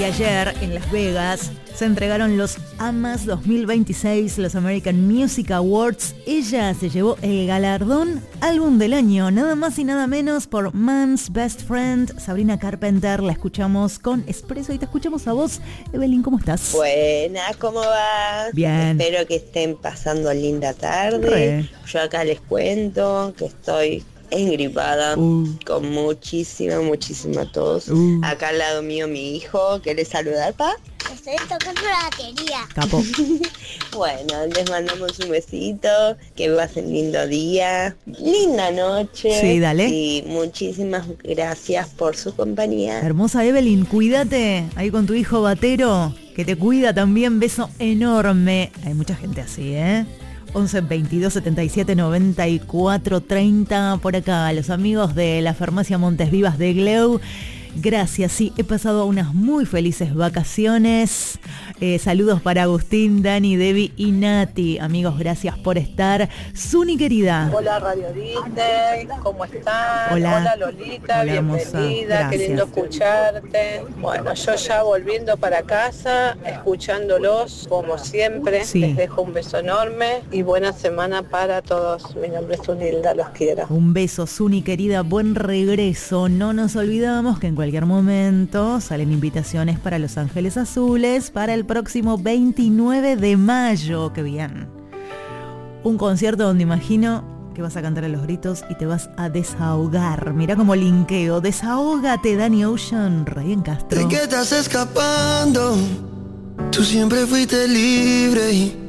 Y ayer en Las Vegas se entregaron los AMAs 2026, los American Music Awards. Ella se llevó el galardón Álbum del Año, nada más y nada menos por Man's Best Friend, Sabrina Carpenter. La escuchamos con Expreso y te escuchamos a vos. Evelyn, ¿cómo estás? Buenas, ¿cómo vas? Bien. Espero que estén pasando linda tarde. Yo acá les cuento que estoy engripada, con muchísima tos. Acá al lado mío mi hijo, ¿querés saludar, pa? Estoy tocando la batería. Capo. Bueno, les mandamos un besito, que pasen lindo día, linda noche. Sí, dale. Y muchísimas gracias por su compañía. Hermosa Evelyn, cuídate ahí con tu hijo batero, que te cuida también. Beso enorme. Hay mucha gente así, 11 22 77 94 30 por acá, los amigos de la farmacia Montes Vivas de Gleu. Gracias, sí, he pasado unas muy felices vacaciones. Saludos para Agustín, Dani, Debbie y Nati. Amigos, gracias por estar. Zuni querida. Hola Radio Disney, ¿cómo están? Hola. Lolita, Hola, bienvenida, qué lindo escucharte. Bueno, yo ya volviendo para casa, escuchándolos como siempre. Sí. Les dejo un beso enorme y buena semana para todos. Mi nombre es Zunilda, los quiero. Un beso, Zuni querida, buen regreso. No nos olvidamos que en cualquier momento salen invitaciones para Los Ángeles Azules para el próximo 29 de mayo. ¡Qué bien! Un concierto donde imagino que vas a cantar a los gritos y te vas a desahogar. Mirá como linkeo. Desahógate, Danny Ocean, Ryan Castro. ¿De qué estás escapando? Tú siempre fuiste libre y